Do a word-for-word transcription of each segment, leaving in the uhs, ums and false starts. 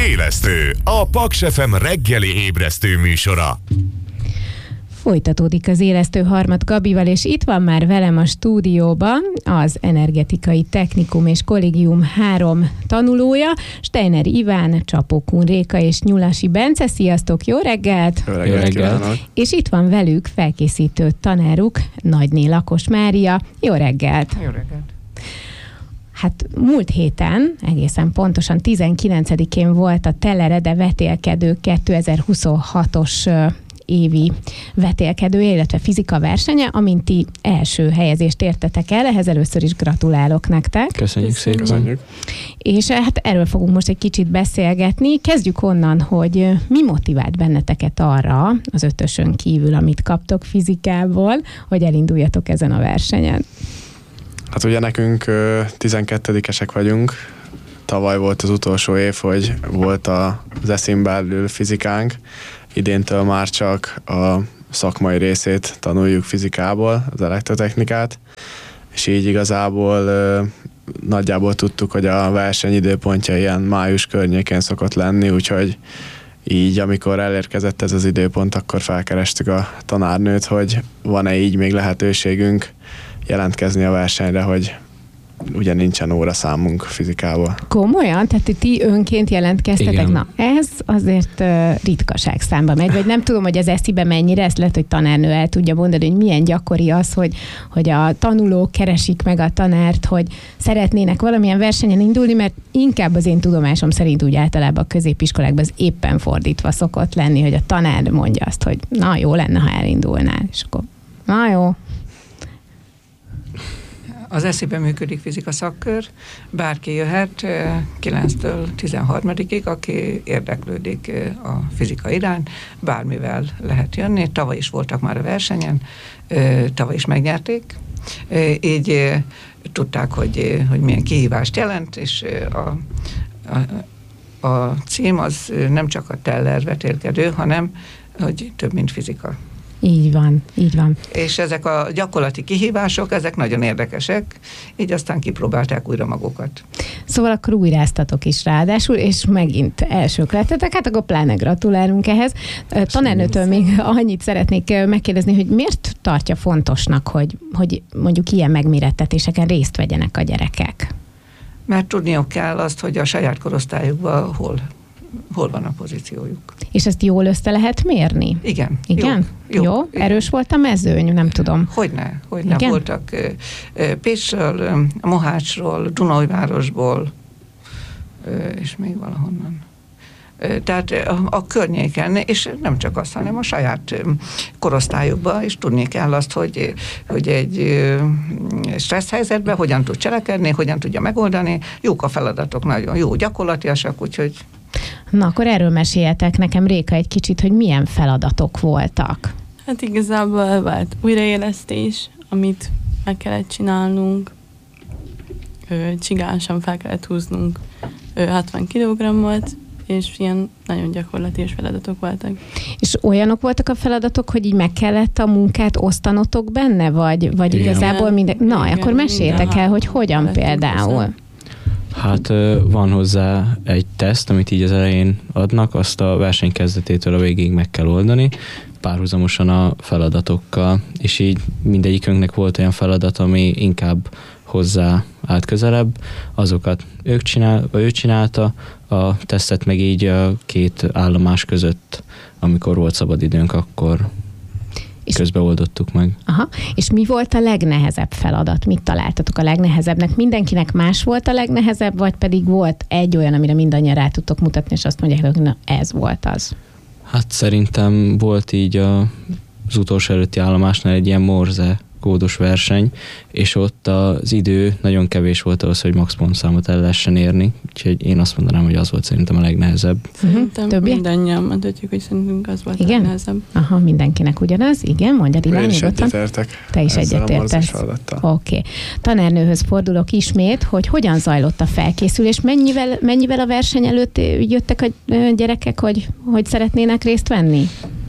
Élesztő, a Paks ef em reggeli ébresztő műsora. Folytatódik az Élesztő Harmat Gabival, és itt van már velem a stúdióban az Energetikai Technikum és Kollégium három tanulója, Steiner Iván, Csapó Kun Réka és Nyulasi Bence. Sziasztok, jó reggelt! Jó reggelt! Jó reggelt. És itt van velük felkészítő tanáruk, Nagyné Lakos Mária. Jó reggelt! Jó reggelt! Hát múlt héten, egészen pontosan tizenkilencedikén volt a Telerede vetélkedő kétezer-huszonhatos évi vetélkedője, illetve fizika versenye, amint ti első helyezést értetek el. Ehhez először is gratulálok nektek. Köszönjük szépen. És hát erről fogunk most egy kicsit beszélgetni. Kezdjük onnan, hogy mi motivált benneteket arra, az ötösön kívül, amit kaptok fizikából, hogy elinduljatok ezen a versenyen. Hát ugye nekünk tizenkettedikesek vagyunk. Tavaly volt az utolsó év, hogy volt az eszén belül fizikánk. Idéntől már csak a szakmai részét tanuljuk fizikából, az elektrotechnikát, és így igazából ö, nagyjából tudtuk, hogy a verseny időpontja ilyen május környékén szokott lenni, úgyhogy így, amikor elérkezett ez az időpont, akkor felkerestük a tanárnőt, hogy van-e így még lehetőségünk jelentkezni a versenyre, hogy ugye nincsen óraszámunk fizikából. Komolyan? Tehát ti önként jelentkeztetek? Igen. Na, ez azért uh, ritkaság számba megy, vagy nem tudom, hogy az eszibe mennyire, ezt lehet, hogy tanárnő el tudja mondani, hogy milyen gyakori az, hogy, hogy a tanulók keresik meg a tanárt, hogy szeretnének valamilyen versenyen indulni, mert inkább az én tudomásom szerint úgy általában a középiskolákban az éppen fordítva szokott lenni, hogy a tanár mondja azt, hogy na, jó lenne, ha elindulnál, és akkor na jó. Az eszében működik fizika szakkör, bárki jöhet kilenctől tizenharmadikig, aki érdeklődik a fizika iránt, bármivel lehet jönni. Tavaly is voltak már a versenyen, tavaly is megnyerték, így tudták, hogy, hogy milyen kihívást jelent, és a, a, a cím az nem csak a Teller vetélkedő, hanem hogy több, mint fizika. Így van, így van. És ezek a gyakorlati kihívások, ezek nagyon érdekesek, így aztán kipróbálták újra magukat. Szóval akkor újráztatok is ráadásul, és megint elsők lettetek, hát akkor pláne gratulálunk ehhez. Tanárnőtől még annyit szeretnék megkérdezni, hogy miért tartja fontosnak, hogy, hogy mondjuk ilyen megmérettetéseken részt vegyenek a gyerekek? Mert tudniuk kell azt, hogy a saját korosztályukban hol hol van a pozíciójuk. És ezt jól össze lehet mérni? Igen. Igen? Jó? jó? jó? Erős volt a mezőny? Nem tudom. Hogyne, hogyne. Igen? Voltak Pécsről, Mohácsról, Dunajvárosból, és még valahonnan. Tehát a, a környéken, és nem csak azt, hanem a saját korosztályukban, és tudni kell azt, hogy, hogy egy stressz helyzetben hogyan tud cselekedni, hogyan tudja megoldani. Jók a feladatok, nagyon jó, gyakorlatiasak, úgyhogy... Na, akkor erről meséljetek nekem, Réka, egy kicsit, hogy milyen feladatok voltak. Hát igazából volt újraélesztés, amit meg kellett csinálnunk. Csigánsan fel kellett húznunk hatvan kilogrammot, és ilyen nagyon gyakorlatias feladatok voltak. És olyanok voltak a feladatok, hogy így meg kellett a munkát osztanotok benne, vagy, vagy igazából minden... Na, igen, akkor meséljetek el, hogy hogyan például. Hozzá. Hát van hozzá egy teszt, amit így az elején adnak, azt a verseny kezdetétől a végéig meg kell oldani, párhuzamosan a feladatokkal, és így mindegyikünknek volt olyan feladat, ami inkább hozzá állt közelebb, azokat ők csinál, vagy ő csinálta, a tesztet meg így a két állomás között, amikor volt szabad időnk, akkor és közben oldottuk meg. Aha. És mi volt a legnehezebb feladat? Mit találtatok a legnehezebbnek? Mindenkinek más volt a legnehezebb, vagy pedig volt egy olyan, amire mindannyian rá tudtok mutatni, és azt mondják, hogy na, ez volt az? Hát szerintem volt így a, az utolsó előtti állomásnál egy ilyen morze kódos verseny, és ott az idő nagyon kevés volt ahhoz, hogy max pontszámot el lehessen érni, úgyhogy én azt mondanám, hogy az volt szerintem a legnehezebb. Szerintem uh-huh. mindannyian mondhatjuk, hogy szerintünk az volt igen? a legnehezebb. Aha, mindenkinek ugyanaz, igen, mondjad Iván. Én is egyetértek. Te is egyetértesz. Oké. Okay. Tanárnőhöz fordulok ismét, hogy hogyan zajlott a felkészülés, mennyivel, mennyivel a verseny előtt jöttek a gyerekek, hogy, hogy szeretnének részt venni?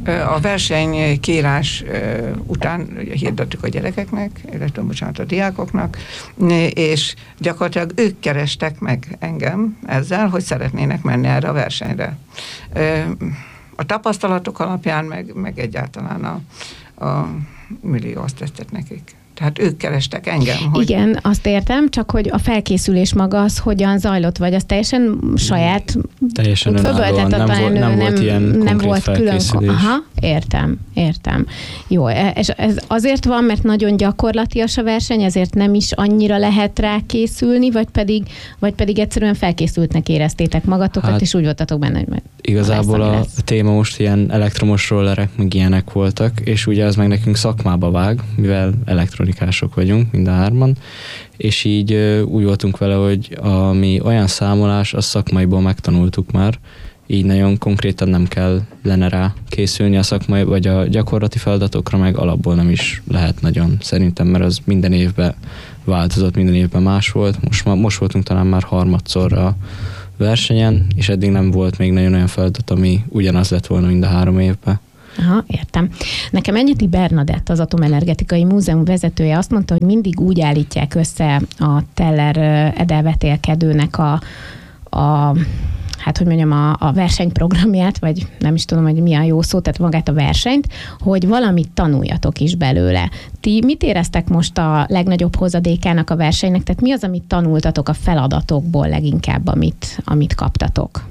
A versenykírás után hirdettük a gyerekeknek, illetve bocsánat a diákoknak, és gyakorlatilag ők kerestek meg engem ezzel, hogy szeretnének menni erre a versenyre. A tapasztalatok alapján, meg, meg egyáltalán a, a millió azt tetszett nekik. Tehát ők kerestek engem. Hogy... Igen, azt értem, csak hogy a felkészülés maga az hogyan zajlott, vagy az teljesen saját... Teljesen önállóan, nem, volt, nem volt ilyen nem konkrét volt felkészülés. Külön... Aha, értem, értem. Jó, és ez azért van, mert nagyon gyakorlatias a verseny, ezért nem is annyira lehet rá készülni, vagy pedig, vagy pedig egyszerűen felkészültnek éreztétek magatokat, hát, és úgy voltatok benne, hogy majd igazából lesz, a lesz. téma most ilyen elektromos rollerek, meg ilyenek voltak, és ugye az meg nekünk szakmába vág, mivel elektronikások vagyunk, mind a hárman, és így úgy voltunk vele, hogy ami olyan számolás, azt szakmaiból megtanultuk már, így nagyon konkrétan nem kell lenne rá készülni a szakmai, vagy a gyakorlati feladatokra, meg alapból nem is lehet nagyon szerintem, mert az minden évben változott, minden évben más volt. Most, most voltunk talán már harmadszor a versenyen, és eddig nem volt még nagyon olyan feladat, ami ugyanaz lett volna mind a három évben. Aha, értem. Nekem Enyedi Bernadett, az Atomenergetikai Múzeum vezetője azt mondta, hogy mindig úgy állítják össze a Teller edelvetélkedőnek a, a hát hogy mondjam, a, a versenyprogramját, vagy nem is tudom, hogy mi a jó szó, tehát magát a versenyt, hogy valamit tanuljatok is belőle. Ti mit éreztek most a legnagyobb hozadékának a versenynek? Tehát mi az, amit tanultatok a feladatokból leginkább, amit, amit kaptatok?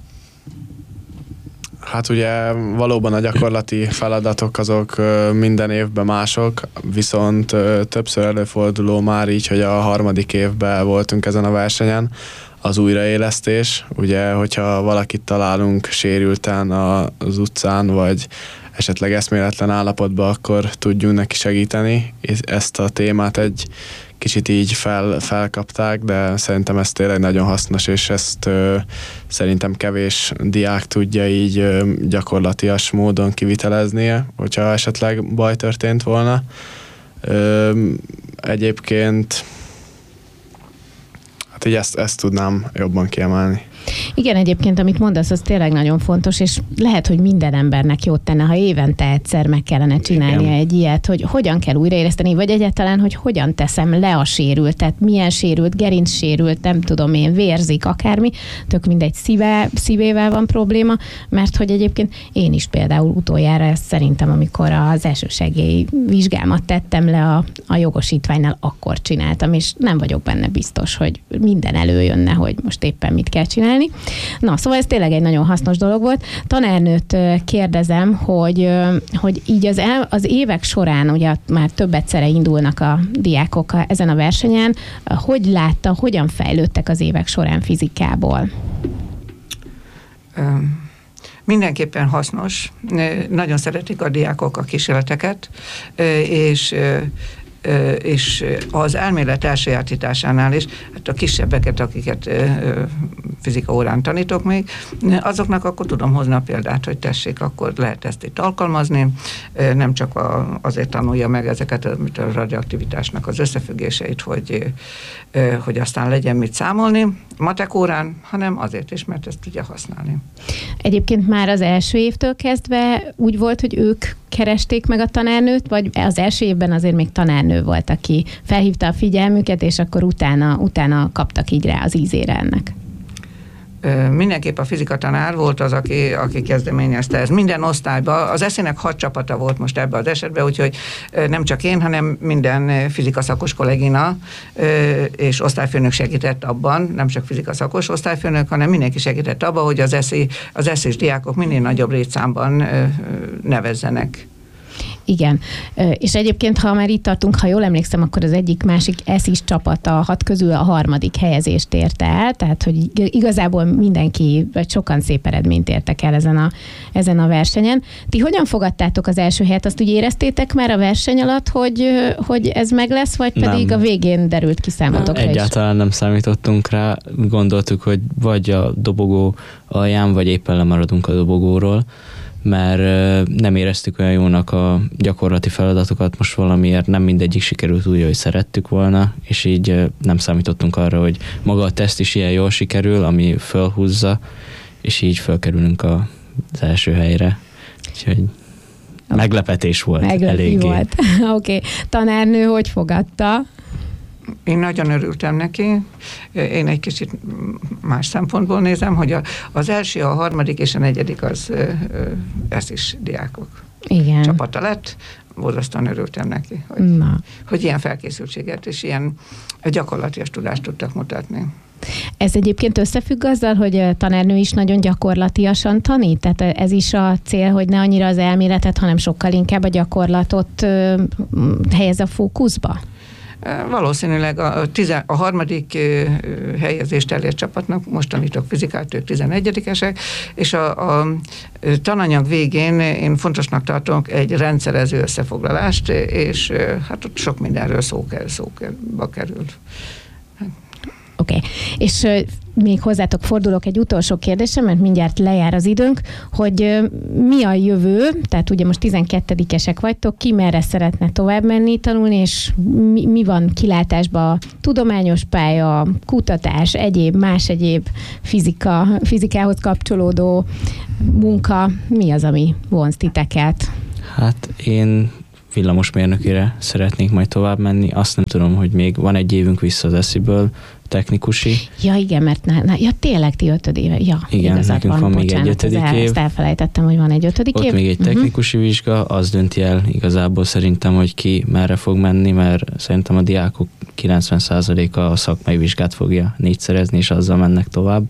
Hát ugye valóban a gyakorlati feladatok azok minden évben mások, viszont többször előforduló már így, hogy a harmadik évben voltunk ezen a versenyen, az újraélesztés, ugye, hogyha valakit találunk sérülten az utcán, vagy esetleg eszméletlen állapotban, akkor tudjunk neki segíteni. Ezt a témát egy kicsit így fel, felkapták, de szerintem ez tényleg nagyon hasznos, és ezt ö, szerintem kevés diák tudja így ö, gyakorlatias módon kiviteleznie, hogyha esetleg baj történt volna. Ö, egyébként hát így ezt, ezt tudnám jobban kiemelni. Igen, egyébként, amit mondasz, az tényleg nagyon fontos, és lehet, hogy minden embernek jót tenne, ha évente egyszer meg kellene csinálnia Igen. egy ilyet, hogy hogyan kell újraéleszteni, vagy egyáltalán, hogy hogyan teszem le a sérültet, milyen sérült, gerinc sérült, nem tudom én, vérzik, akármi, tök mindegy, szíve, szívével van probléma, mert hogy egyébként én is például utoljára ezt szerintem, amikor az elsősegély vizsgámat tettem le a, a jogosítványnál, akkor csináltam, és nem vagyok benne biztos, hogy minden előjönne, hogy most éppen mit kell csinálni. Na, szóval ez tényleg egy nagyon hasznos dolog volt. Tanárnőt kérdezem, hogy, hogy így az, el, az évek során, ugye már több egyszerre indulnak a diákok ezen a versenyen, hogy látta, hogyan fejlődtek az évek során fizikából? Mindenképpen hasznos. Nagyon szeretik a diákok a kísérleteket, és és az elmélet elsajátításánál is, hát a kisebbeket, akiket fizika órán tanítok még, azoknak akkor tudom hozni a példát, hogy tessék, akkor lehet ezt itt alkalmazni, nem csak a, azért tanulja meg ezeket a, a radioaktivitásnak az összefüggéseit, hogy, hogy aztán legyen mit számolni matek órán, hanem azért is, mert ezt tudja használni. Egyébként már az első évtől kezdve úgy volt, hogy ők keresték meg a tanárnőt, vagy az első évben azért még tanárnő volt, aki felhívta a figyelmüket, és akkor utána, utána kaptak így rá az ízére ennek? Mindenképp a fizikatanár volt az, aki, aki kezdeményezte ez. Minden osztályban, az eszének hat csapata volt most ebben az esetben, úgyhogy nem csak én, hanem minden fizikaszakos kollégina és osztályfőnök segített abban, nem csak fizikaszakos osztályfőnök, hanem mindenki segített abban, hogy az eszi, az eszés diákok minél nagyobb létszámban nevezzenek. Igen, és egyébként, ha már itt tartunk, ha jól emlékszem, akkor az egyik másik eszis csapat a hat közül a harmadik helyezést érte el, tehát hogy igazából mindenki, vagy sokan szép eredményt értek el ezen a, ezen a versenyen. Ti hogyan fogadtátok az első helyet? Azt úgy éreztétek már a verseny alatt, hogy, hogy ez meg lesz, vagy pedig nem. A végén derült ki számotokra is? Egyáltalán nem számítottunk rá, gondoltuk, hogy vagy a dobogó alján, vagy éppen lemaradunk a dobogóról, mert nem éreztük olyan jónak a gyakorlati feladatokat, most valamiért nem mindegyik sikerült úgy, hogy szerettük volna, és így nem számítottunk arra, hogy maga a teszt is ilyen jól sikerül, ami fölhúzza, és így fölkerülünk az első helyre. Úgyhogy Meglepetés volt. Meglepi eléggé. volt. Oké. Okay. Tanárnő hogy fogadta? Én nagyon örültem neki. Én egy kicsit más szempontból nézem, hogy a, az első, a harmadik és a negyedik az ez is diákok Igen. csapata lett. Borzasztóan örültem neki, hogy, hogy ilyen felkészültséget és ilyen gyakorlatias tudást tudtak mutatni. Ez egyébként összefügg azzal, hogy a tanárnő is nagyon gyakorlatiasan tanít? Tehát ez is a cél, hogy ne annyira az elméletet, hanem sokkal inkább a gyakorlatot helyez a fókuszba? Valószínűleg a, tizen, a harmadik helyezést elért csapatnak, most tanítok fizikát, ők tizenegyedikesek, és a, a tananyag végén én fontosnak tartok egy rendszerező összefoglalást, és hát ott sok mindenről szó kell, szóba kerül. Oké, okay. És uh, még hozzátok fordulok egy utolsó kérdésem, mert mindjárt lejár az időnk, hogy uh, mi a jövő, tehát ugye most tizenkettedikesek vagytok, ki merre szeretne tovább menni, tanulni, és mi, mi van kilátásban, tudományos pálya, kutatás, egyéb, más egyéb fizika, fizikához kapcsolódó munka, mi az, ami vonz titeket? Hát én villamosmérnökére szeretnék majd tovább menni, azt nem tudom, hogy még van egy évünk vissza az esziből, technikusi. Ja, igen, mert na, na, ja, tényleg ti ötöd éve. Ja, igen, nekünk van, van bocsánat, még egy ötödik el, év. Ezt elfelejtettem, hogy van egy ötödik Ott év. még egy technikusi uh-huh. vizsga, az dönti el igazából szerintem, hogy ki merre fog menni, mert szerintem a diákok kilencven százaléka a szakmai vizsgát fogja négyszerezni, és azzal mennek tovább.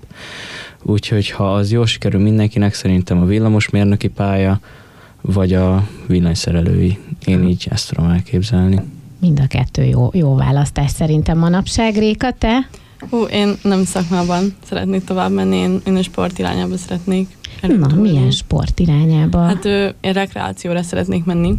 Úgyhogy ha az jól sikerül mindenkinek, szerintem a villamosmérnöki pálya, vagy a villanyszerelői. Én így ezt tudom elképzelni. Mind a kettő jó, jó választás szerintem manapság. Réka, te? Hú, én nem szakmában szeretnék tovább menni, én, én a sport irányába szeretnék. Na, milyen sport irányába? Hát ő, én rekreációra szeretnék menni,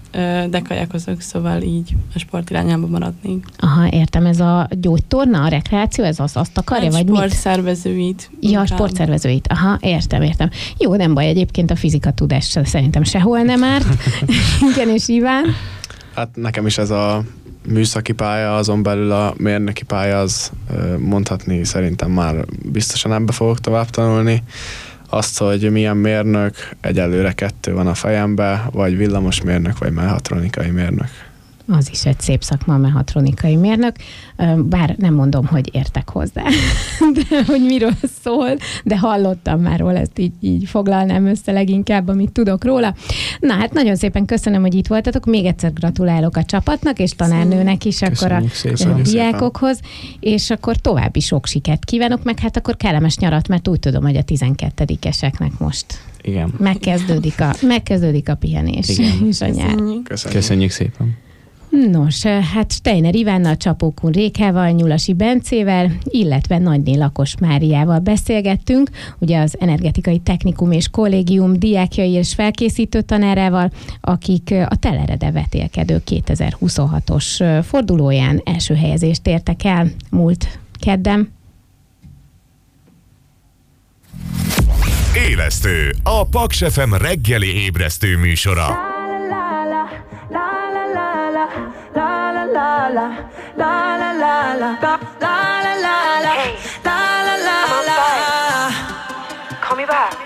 de kajakozok, szóval így a sport irányába maradnék. Aha, értem, ez a gyógytorna, a rekreáció, ez az, azt akarja, hát vagy mit? Sportszervezőit. Ja, a sportszervezőit. Aha, értem, értem. Jó, nem baj, egyébként a fizika tudás szerintem sehol nem árt. Igen, és Iván? Hát nekem is ez a műszaki pálya, azon belül a mérnöki pálya, az mondhatni szerintem már biztosan ebbe fogok tovább tanulni. Azt, hogy milyen mérnök, egyelőre kettő van a fejembe, vagy villamosmérnök, vagy mechatronikai mérnök. Az is egy szép szakma, a mechatronikai mérnök. Bár nem mondom, hogy értek hozzá, de hogy miről szól, de hallottam már róla, ezt így, így foglalnám össze leginkább, amit tudok róla. Na hát nagyon szépen köszönöm, hogy itt voltatok. Még egyszer gratulálok a csapatnak, és tanárnőnek is, akkor a, a diákokhoz, és akkor további sok sikert kívánok, meg hát akkor kellemes nyarat, mert úgy tudom, hogy a tizenkettedikeseknek most igen. Megkezdődik a, megkezdődik a pihenés. Igen. És a nyár. Köszönjük. Köszönjük szépen. Nos, hát Steiner Ivánnal, Csapókun Rékával, Nyulasi Bencével, illetve Nagyné Lakos Máriával beszélgettünk, ugye az Energetikai Technikum és Kollégium diákjai és felkészítő tanárával, akik a Telerede vetélkedő kétezer-huszonhatos fordulóján első helyezést értek el múlt kedden. Élesztő, a Paks ef em reggeli ébresztő műsora. La la la la la la la la la la la la la la la. Call me back.